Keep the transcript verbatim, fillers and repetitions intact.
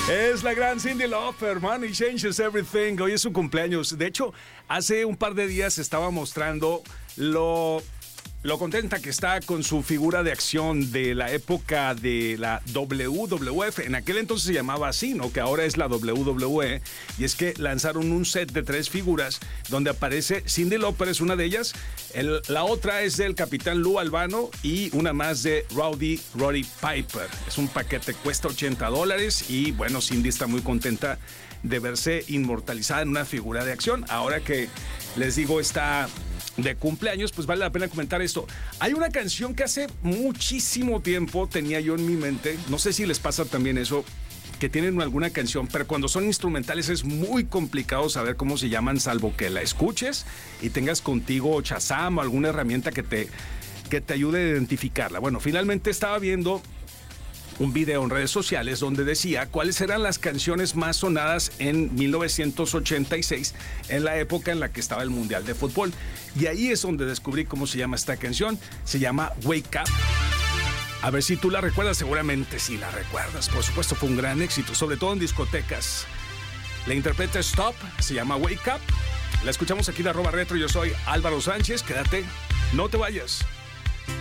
Es la gran Cyndi Lauper, Money Changes Everything. Hoy es su cumpleaños. De hecho, hace un par de días estaba mostrando lo, lo contenta que está con su figura de acción de la época de la W W F. En aquel entonces se llamaba así, ¿no? Que ahora es la W W E. Y es que lanzaron un set de tres figuras donde aparece Cyndi Lauper, es una de ellas. El, la otra es del Capitán Lou Albano y una más de Rowdy Roddy Piper. Es un paquete, cuesta ochenta dólares y bueno, Cyndi está muy contenta de verse inmortalizada en una figura de acción. Ahora que les digo está de cumpleaños, pues vale la pena comentar esto. Hay una canción que hace muchísimo tiempo tenía yo en mi mente, no sé si les pasa también eso, que tienen alguna canción, pero cuando son instrumentales es muy complicado saber cómo se llaman, salvo que la escuches y tengas contigo Shazam o alguna herramienta que te, que te ayude a identificarla. Bueno, finalmente estaba viendo un video en redes sociales donde decía cuáles eran las canciones más sonadas en mil novecientos ochenta y seis, en la época en la que estaba el Mundial de Fútbol. Y ahí es donde descubrí cómo se llama esta canción. Se llama Wake Up. A ver si tú la recuerdas, seguramente sí la recuerdas. Por supuesto, fue un gran éxito, sobre todo en discotecas. La interpreta Stop, se llama Wake Up. La escuchamos aquí de arroba retro. Yo soy Álvaro Sánchez. Quédate, no te vayas.